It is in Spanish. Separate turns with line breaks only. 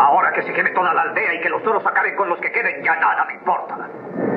Ahora que se queme toda la aldea y que los toros acaben con los que queden, ya nada me importa.